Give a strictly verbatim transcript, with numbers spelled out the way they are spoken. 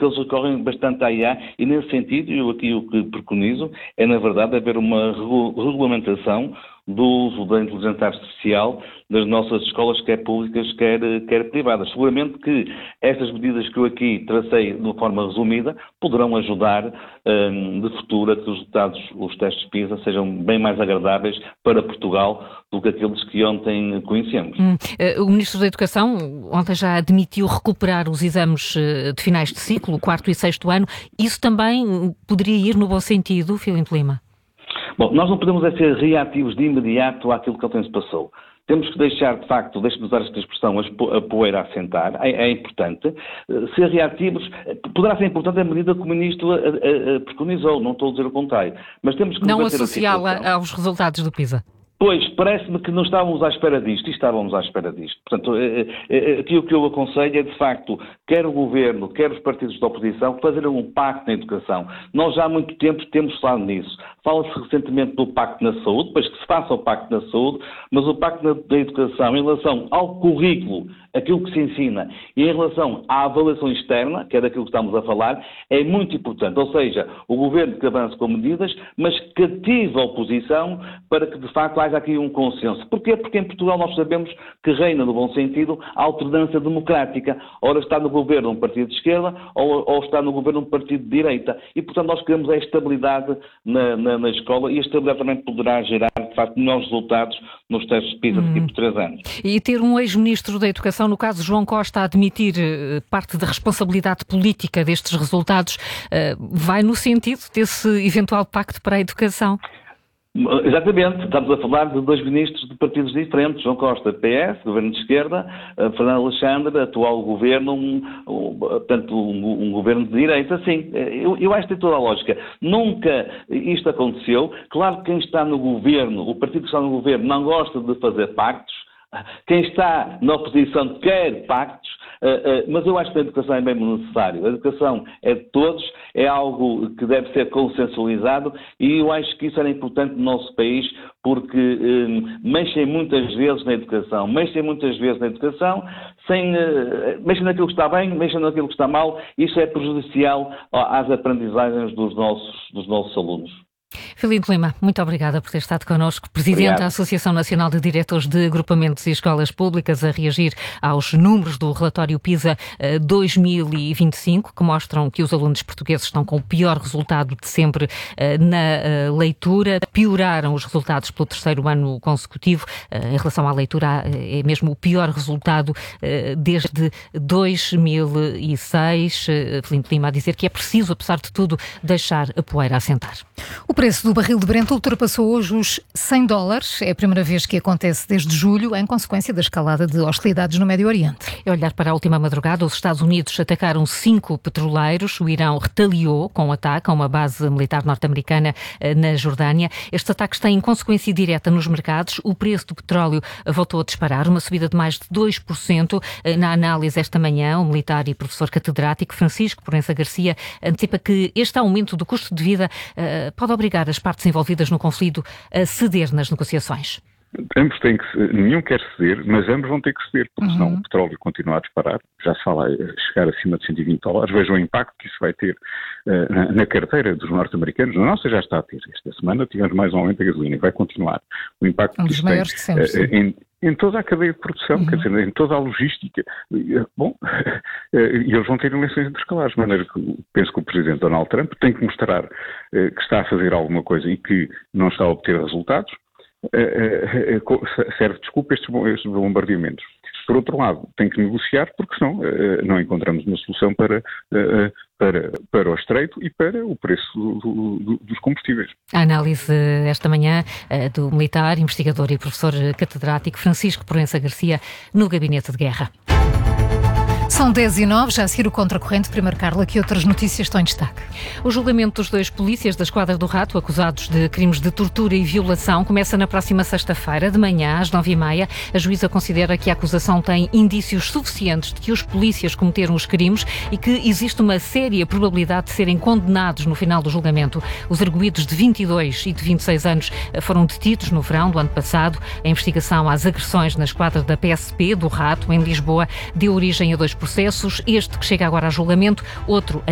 porque eles recorrem bastante à I A e, nesse sentido, eu aqui o que preconizo é, na verdade, haver uma regulamentação do uso da inteligência artificial nas nossas escolas, quer públicas, quer, quer privadas. Seguramente que estas medidas que eu aqui tracei de uma forma resumida poderão ajudar um, de futuro a que os resultados, os testes PISA, sejam bem mais agradáveis para Portugal do que aqueles que ontem conhecemos. Hum. O Ministro da Educação ontem já admitiu recuperar os exames de finais de ciclo, quarto e sexto ano. Isso também poderia ir no bom sentido, Filipe Lima? Bom, nós não podemos é ser reativos de imediato àquilo que ontem se passou. Temos que deixar, de facto, deixe-me usar esta expressão, a poeira assentar, é, é importante. Ser reativos, poderá ser importante a medida que o Ministro a, a, a preconizou, não estou a dizer o contrário. Mas temos que não associá-la aos resultados do PISA. Pois, parece-me que não estávamos à espera disto, e estávamos à espera disto. Portanto, aqui o que eu aconselho é, de facto, quer o Governo, quer os partidos da oposição, fazerem um pacto na educação. Nós já há muito tempo temos falado nisso. Fala-se recentemente do pacto na saúde, depois que se faça o pacto na saúde, mas o pacto na, da educação em relação ao currículo, aquilo que se ensina, e em relação à avaliação externa, que é daquilo que estamos a falar, é muito importante. Ou seja, o Governo que avance com medidas, mas que ative a oposição para que, de facto, haja aqui um consenso. Porquê? Porque em Portugal nós sabemos que reina, no bom sentido, a alternância democrática. Ora está no governo um partido de esquerda, ou, ou está no governo um partido de direita. E, portanto, nós queremos a estabilidade na, na, na escola, e a estabilidade também poderá gerar, de facto, melhores resultados nos testes de PISA daqui por três anos. E ter um ex-ministro da Educação, no caso João Costa, a admitir parte da responsabilidade política destes resultados, vai no sentido desse eventual pacto para a educação? Exatamente, estamos a falar de dois ministros de partidos diferentes, João Costa, P S, governo de esquerda, Fernando Alexandre, atual governo, um, um, portanto, um, um governo de direita. Sim, eu, eu acho que tem toda a lógica. Nunca isto aconteceu. Claro que quem está no governo, o partido que está no governo, não gosta de fazer pactos. Quem está na oposição quer pactos, mas eu acho que a educação é mesmo necessário. A educação é de todos, é algo que deve ser consensualizado, e eu acho que isso era importante no nosso país, porque eh, mexem muitas vezes na educação, mexem muitas vezes na educação, sem, eh, mexem naquilo que está bem, mexem naquilo que está mal, isso é prejudicial às aprendizagens dos nossos, dos nossos alunos. Filipe Lima, muito obrigada por ter estado connosco, Presidente Obrigado. da Associação Nacional de Diretores de Agrupamentos e Escolas Públicas, a reagir aos números do relatório PISA dois mil e vinte e cinco, que mostram que os alunos portugueses estão com o pior resultado de sempre na leitura. Pioraram os resultados pelo terceiro ano consecutivo. Em relação à leitura, é mesmo o pior resultado desde dois mil e seis. Filipe Lima a dizer que é preciso, apesar de tudo, deixar a poeira assentar. O preço do barril de Brent ultrapassou hoje os cem dólares. É a primeira vez que acontece desde julho, em consequência da escalada de hostilidades no Médio Oriente. É olhar para a última madrugada. Os Estados Unidos atacaram cinco petroleiros. O Irão retaliou com um ataque a uma base militar norte-americana na Jordânia. Estes ataques têm consequência direta nos mercados. O preço do petróleo voltou a disparar, uma subida de mais de dois por cento. Na análise esta manhã, o militar e professor catedrático Francisco Proença Garcia antecipa que este aumento do custo de vida uh, pode obrigar as partes envolvidas no conflito a ceder nas negociações. Ambos têm que, nenhum quer ceder, mas ambos vão ter que ceder, porque uhum. senão o petróleo continua a disparar. Já se fala a chegar acima de cento e vinte dólares. Vejam o impacto que isso vai ter uh, na, na carteira dos norte-americanos. Na nossa já está a ter. Esta semana tivemos mais um aumento da gasolina e vai continuar. O impacto um que dos isso maiores tem de sempre, uh, em, em toda a cadeia de produção, uhum. quer dizer, em toda a logística. Bom, e eles vão ter eleições intercalares, de maneira que penso que o Presidente Donald Trump tem que mostrar uh, que está a fazer alguma coisa e que não está a obter resultados. Uh, uh, uh, serve desculpa estes, estes bombardeamentos. Por outro lado, tem que negociar, porque senão uh, não encontramos uma solução para, uh, para, para o estreito e para o preço do, do, dos combustíveis. A análise esta manhã uh, do militar, investigador e professor catedrático Francisco Proença Garcia, no Gabinete de Guerra. São dez e nove, já a seguir o Contracorrente. Primeiro, Carla, que outras notícias estão em destaque? O julgamento dos dois polícias da Esquadra do Rato, acusados de crimes de tortura e violação, começa na próxima sexta-feira, de manhã, às nove e meia. A juíza considera que a acusação tem indícios suficientes de que os polícias cometeram os crimes e que existe uma séria probabilidade de serem condenados no final do julgamento. Os arguidos de vinte e dois e de vinte e seis anos foram detidos no verão do ano passado. A investigação às agressões na esquadra da P S P do Rato, em Lisboa, deu origem a dois processos, este que chega agora a julgamento, outro